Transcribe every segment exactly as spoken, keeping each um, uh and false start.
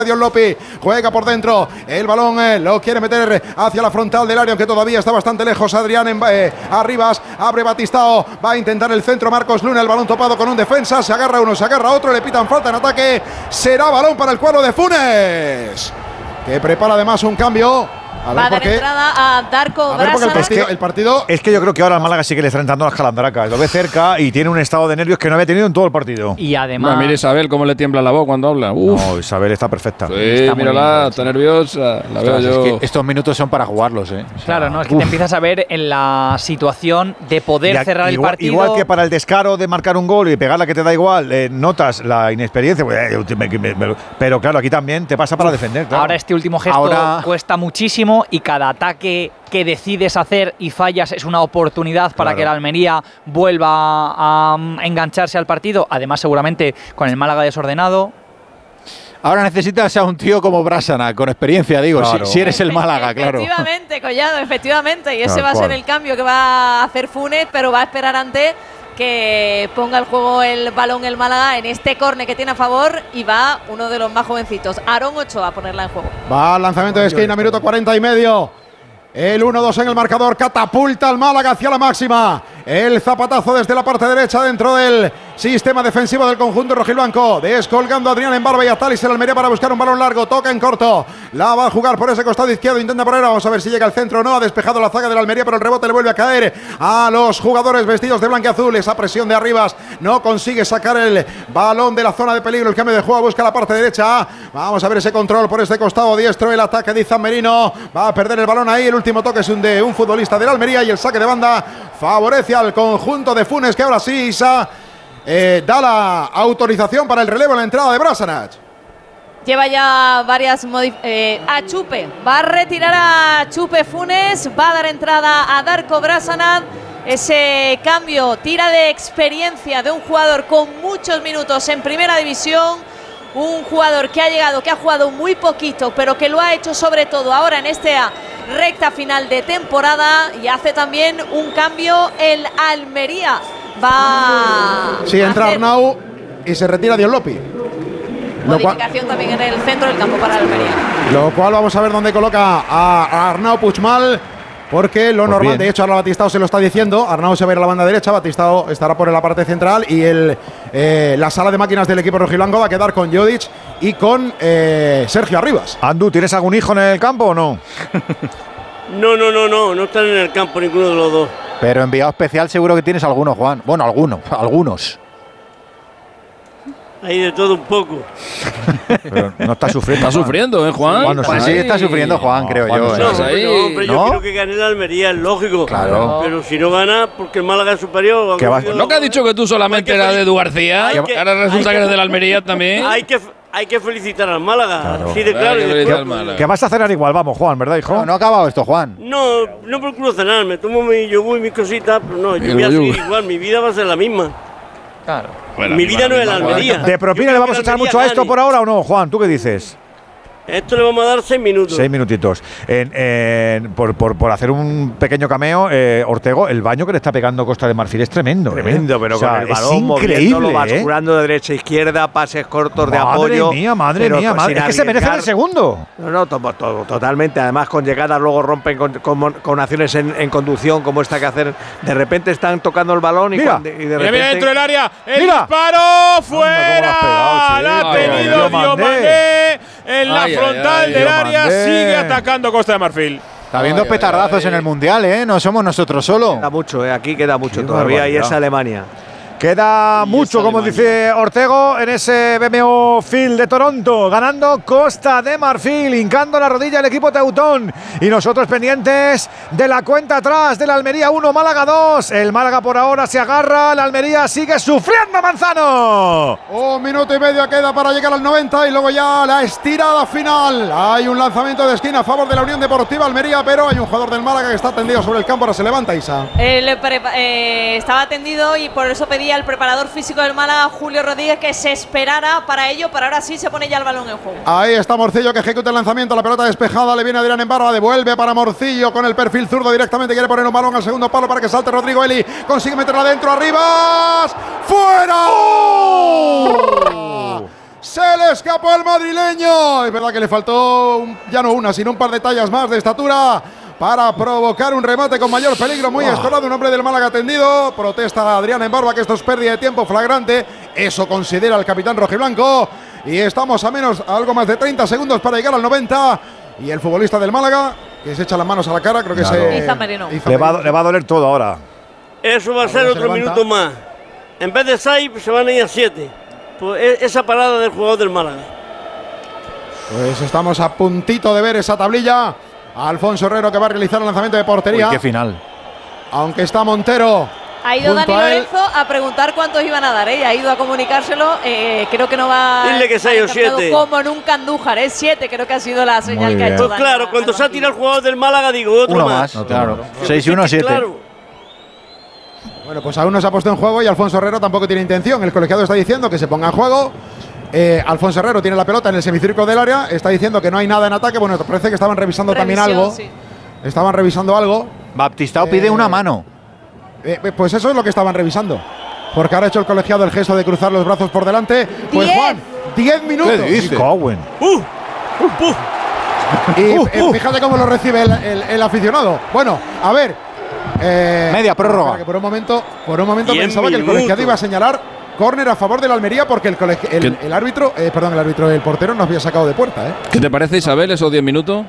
Dios Lopi juega por dentro, el balón eh, lo quiere meter hacia la frontal del área, aunque todavía está bastante lejos. Adrián en, eh, Arribas, abre Batistao, va a intentar el centro Marcos Luna, el balón topado con un defensa, se agarra uno, se agarra otro, le pitan falta en ataque, será balón para el cuadro de Funes, que prepara además un cambio. A Va a dar entrada a Darko Brasanac. Es que el partido. Es que yo creo que ahora el Málaga sí que le está entrando las calandracas. Lo ve cerca y tiene un estado de nervios que no había tenido en todo el partido. Y además. Mira Isabel cómo le tiembla la voz cuando habla. Uf. No, Isabel está perfecta. Sí, está mírala, está nerviosa. La veo Ostras, yo. es que estos minutos son para jugarlos, ¿eh? O sea, claro, no, es que uf. te empiezas a ver en la situación de poder a, cerrar igual, el partido. Igual que para el descaro de marcar un gol y pegarla que te da igual, eh, notas la inexperiencia. Pero claro, aquí también te pasa para uf. defender. Claro. Ahora este último gesto Ahora... cuesta muchísimo y cada ataque que decides hacer y fallas es una oportunidad para claro. que la Almería vuelva a, a engancharse al partido. Además, seguramente con el Málaga desordenado. Ahora necesitas a un tío como Brasanac, con experiencia, digo, claro. si, si eres el Málaga, claro. Efectivamente, Collado, efectivamente. Y ese Tal va a cual. ser el cambio que va a hacer Funes, pero va a esperar antes que ponga el juego el balón el Málaga en este córner que tiene a favor y va uno de los más jovencitos, Aarón Ochoa, a ponerla en juego. Va al lanzamiento de esquina, minuto cuarenta y medio. El uno dos en el marcador, catapulta al Málaga hacia la máxima. El zapatazo desde la parte derecha dentro del sistema defensivo del conjunto rojiblanco. Descolgando a Adrián en Barba y a Talis el Almería para buscar un balón largo. Toca en corto. La va a jugar por ese costado izquierdo. Intenta poner. Vamos a ver si llega al centro o no. Ha despejado la zaga del Almería, pero el rebote le vuelve a caer a los jugadores vestidos de blanquiazul. Esa presión de Arribas no consigue sacar el balón de la zona de peligro. El cambio de juego busca la parte derecha. Vamos a ver ese control por este costado diestro. El ataque de Izan Merino. Va a perder el balón ahí. El último toque es un de un futbolista del Almería y el saque de banda favorece al conjunto de Funes, que ahora sí, Isa, eh, da la autorización para el relevo en la entrada de Brasanac. Lleva ya varias eh, a Chupe, va a retirar a Chupe Funes, va a dar entrada a Darko Brasanac. Ese cambio tira de experiencia de un jugador con muchos minutos en primera división, un jugador que ha llegado, que ha jugado muy poquito, pero que lo ha hecho sobre todo ahora en esta recta final de temporada, y hace también un cambio el Almería. Va sí, entra hacer... Arnau y se retira Dios Lopi. Modificación cual... también en el centro del campo para el Almería. Lo cual vamos a ver dónde coloca a Arnau Puigmal, porque lo pues normal, bien. De hecho ahora Batistao se lo está diciendo, Arnau se va a ir a la banda derecha, Batistao estará por la parte central y el, eh, la sala de máquinas del equipo rojiblanco va a quedar con Jodic y con eh, Sergio Arribas. Andu, ¿tienes algún hijo en el campo o no? No, no, no, no, no están en el campo ninguno de los dos. Pero enviado especial seguro que tienes alguno, Juan. Bueno, algunos, algunos. Hay de todo un poco. Pero no está sufriendo. Está sufriendo, ¿eh, Juan? Juan no pues sí, está sufriendo Juan, no, creo Juan, yo. No, ¿eh? no, hombre, no, hombre, yo ¿No? quiero que gane la Almería, es lógico. Claro. Pero si no gana, porque el Málaga es superior. ¿Qué va? ¿No que has dicho que tú solamente eras de Edu García? Que, ahora resulta que, que eres de la Almería también. Hay que, hay que felicitar al Málaga. Claro. Sí, de claro. Claro, y que después, Málaga. Que vas a cenar igual, vamos, Juan, ¿verdad, hijo? No, no ha acabado esto, Juan. no, no procuro cenar, me tomo mi yogur y mis cositas, pero no, yo El voy a seguir yogur. igual, mi vida va a ser la misma. Claro. Bueno, mi vida no es la Almería. ¿De propina Yo le creo vamos a que la echar mucho Almería a esto gane. por ahora o no, Juan? ¿Tú qué dices? Esto le vamos a dar seis minutos. Seis minutitos. En, en, por, por, por hacer un pequeño cameo, eh, Ortego, el baño que le está pegando Costa de Marfil es tremendo. Tremendo, ¿eh? pero O sea, con el es balón increíble, moviéndolo, ¿eh? basculando de derecha a izquierda, pases cortos de Madre apoyo. mía, madre pero mía, con- madre. sin Es que se merecen arriesgar. el segundo. No, no, to- to- totalmente. Además, con llegadas luego rompen con, con- con acciones en, en conducción como esta que hacer. De repente están tocando el balón y, Mira. cuando- y de Mira, repente. mira, dentro del área. El Mira. disparo fuera. Anda, cómo lo has pegado, sí. La ha Ay, tenido ay, ay, Diomandé en la Ay, ay, frontal ay, del área. Diomandé. Sigue atacando Costa de Marfil. Está habiendo Ay, petardazos ay, ay. en el Mundial, ¿eh? No somos nosotros solo. Queda mucho, eh, aquí queda mucho Qué todavía y barbaridad. es Alemania. Queda Y mucho, esa como Alemania. dice Ortego, en ese B M O Field de Toronto, ganando Costa de Marfil, hincando la rodilla el equipo teutón. Y nosotros pendientes de la cuenta atrás del Almería uno, Málaga dos. El Málaga por ahora se agarra, la Almería sigue sufriendo, Manzano. Un minuto y medio queda para llegar al noventa y luego ya la estirada final. Hay un lanzamiento de esquina a favor de la Unión Deportiva Almería, pero hay un jugador del Málaga que está tendido sobre el campo. Ahora se levanta, Isa. Él prepa- eh, estaba tendido y por eso pedía al preparador físico del Málaga, Julio Rodríguez, que se esperara para ello, pero ahora sí se pone ya el balón en juego. Ahí está Morcillo que ejecuta el lanzamiento, la pelota despejada, le viene Adrián en barra, devuelve para Morcillo con el perfil zurdo directamente, quiere poner un balón al segundo palo para que salte Rodrigo Eli, consigue meterla adentro, arriba, ¡fuera! Se le escapó al madrileño. Es verdad que le faltó un, ya no una, sino un par de tallas más de estatura para provocar un remate con mayor peligro. Muy oh. escolado, un hombre del Málaga tendido. Protesta Adrián Embarba que esto es pérdida de tiempo flagrante. Eso considera el capitán rojiblanco. Y estamos a menos, a algo más de treinta segundos para llegar al noventa. Y el futbolista del Málaga, que se echa las manos a la cara, creo que claro. se... Iza Merino. Le va, le va a doler todo ahora. Eso va a ser otro minuto más. En vez de seis, se van a ir a siete. Pues esa parada del jugador del Málaga. Pues estamos a puntito de ver esa tablilla. Alfonso Herrero que va a realizar el lanzamiento de portería. Uy, qué final. Aunque está Montero. Ha ido Dani a Lorenzo a preguntar cuántos iban a dar, ¿eh? Ha ido a comunicárselo. Eh, creo que no va. Dile que seis o siete. Como nunca Andújar, ¿eh? Siete, creo que ha sido la señal que ha hecho. Pues claro, cuando se ha tirado el jugador del Málaga, digo otro uno más. más. No, claro. seis y uno, siete. Claro. Bueno, pues aún no se ha puesto en juego y Alfonso Herrero tampoco tiene intención. El colegiado está diciendo que se ponga en juego. Eh, Alfonso Herrero tiene la pelota en el semicírculo del área. Está diciendo que no hay nada en ataque. Bueno, parece que estaban revisando Revisión, también algo. Sí. Estaban revisando algo. Baptistao eh, pide una mano. Eh, pues eso es lo que estaban revisando. Porque ahora ha hecho el colegiado el gesto de cruzar los brazos por delante. Pues diez. Juan, diez minutos. ¿Qué dice? Cowen. Uh, uh, uh. Y uh, uh. fíjate cómo lo recibe el, el, el aficionado. Bueno, a ver. Eh, Media prórroga. Que por un momento, por un momento pensaba minutos. que el colegiado iba a señalar córner a favor de la Almería porque el, el, el árbitro, eh, perdón, el árbitro, el portero nos había sacado de puerta. ¿eh? ¿Qué te parece, Isabel, esos diez minutos?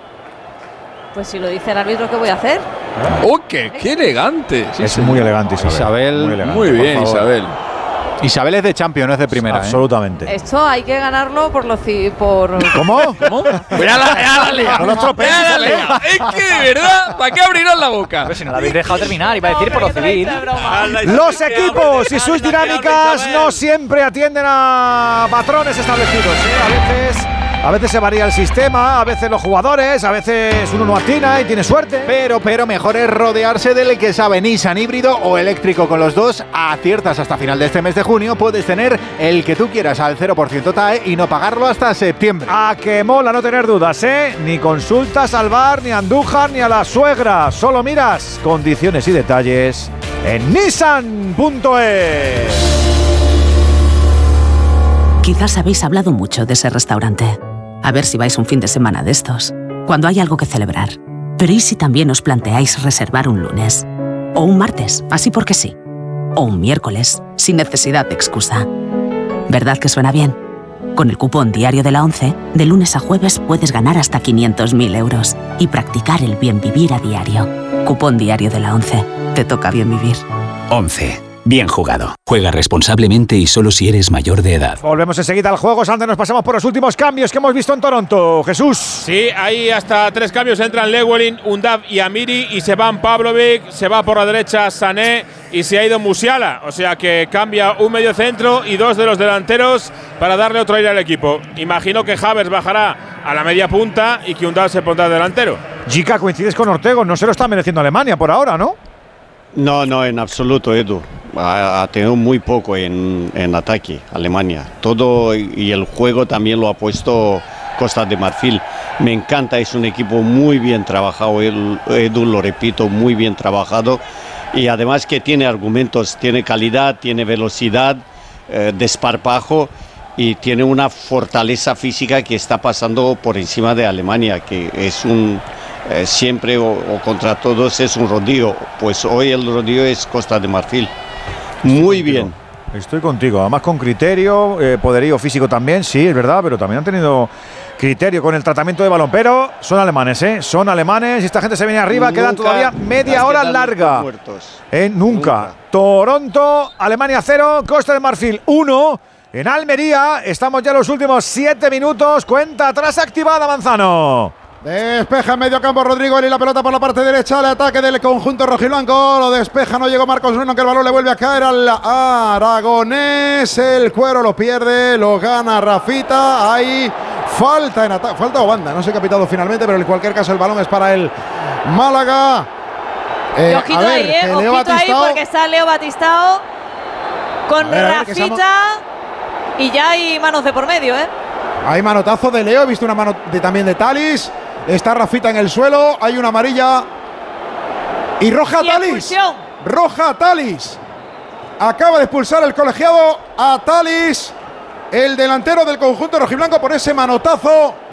Pues si lo dice el árbitro, ¿qué voy a hacer? ¡Oh, qué, qué elegante! Sí, es sí. muy elegante, Isabel. Isabel muy, elegante, muy bien, Isabel. Isabel es de Champions, no es de primera. Absolutamente. ¿eh? Esto hay que ganarlo por los. Por ¿Cómo? ¿Cómo? Ya la, ya la lea. No los tropees. Ya la lea. Es que de verdad, ¿para qué abriros la boca? Pero si no la habéis dejado terminar, iba a decir por lo civil. Los equipos y sus dinámicas no siempre atienden a patrones establecidos. ¿eh? A veces. A veces se varía el sistema, a veces los jugadores, a veces uno no atina y tiene suerte. Pero, pero mejor es rodearse del que sabe Nissan híbrido o eléctrico. Con los dos aciertas hasta final de este mes de junio. Puedes tener el que tú quieras al cero por ciento T A E y no pagarlo hasta septiembre. A que mola no tener dudas, ¿eh? Ni consultas al bar, ni a Andújar, ni a la suegra. Solo miras condiciones y detalles en Nissan punto es. Quizás habéis hablado mucho de ese restaurante. A ver si vais un fin de semana de estos, cuando hay algo que celebrar. Pero ¿y si también os planteáis reservar un lunes? O un martes, así porque sí. O un miércoles, sin necesidad de excusa. ¿Verdad que suena bien? Con el cupón diario de la ONCE, de lunes a jueves puedes ganar hasta quinientos mil euros y practicar el bien vivir a diario. Cupón diario de la ONCE. Te toca bien vivir. ONCE. Bien jugado. Juega responsablemente y solo si eres mayor de edad. Volvemos enseguida al juego. Antes nos pasamos por los últimos cambios que hemos visto en Toronto. Jesús. Sí, hay hasta tres cambios. Entran Llewellyn, Undav y Amiri. Y se van Pavlovic, se va por la derecha Sané y se ha ido Musiala. O sea que cambia un medio centro y dos de los delanteros para darle otro aire al equipo. Imagino que Havertz bajará a la media punta y que Undav se pondrá delantero. Jica, coincides con Ortego. No se lo está mereciendo Alemania por ahora, ¿no? No, no, en absoluto, Edu. Ha, ha tenido muy poco en, en ataque Alemania. Todo y el juego también lo ha puesto Costa de Marfil. Me encanta, es un equipo muy bien trabajado, Edu, lo repito, muy bien trabajado. Y además que tiene argumentos, tiene calidad, tiene velocidad, eh, desparpajo y tiene una fortaleza física que está pasando por encima de Alemania, que es un... Eh, siempre o, o contra todos es un rodillo, pues hoy el rodillo es Costa de Marfil. Muy Estoy bien. Estoy contigo, además con criterio, eh, poderío físico también, sí, es verdad, pero también han tenido criterio con el tratamiento de balón. Pero son alemanes, ¿eh? Son alemanes y esta gente se viene arriba, nunca, quedan todavía media hora larga. Eh, nunca. nunca. Toronto, Alemania cero, Costa de Marfil uno. En Almería estamos ya en los últimos siete minutos, cuenta atrás activada, Manzano. Despeja en medio campo Rodrigo y la pelota por la parte derecha. El ataque del conjunto rojiblanco. Lo despeja, no llegó Marcos Leno, que el balón le vuelve a caer al aragonés. El cuero lo pierde, lo gana Rafita. Hay falta en ataque, falta o banda. No se ha capitado finalmente, pero en cualquier caso el balón es para el Málaga. Eh, y ojito ver, ahí, eh. Ojito Batistao, ahí porque está Leo Batistao con ver, Rafita ver, y ya hay manos de por medio, ¿eh? Hay manotazo de Leo, he visto una mano de, también de Talis. Está Rafita en el suelo, hay una amarilla y roja a Talis. Expulsión. Roja a Talis. Acaba de expulsar el colegiado a Talis el delantero del conjunto rojiblanco por ese manotazo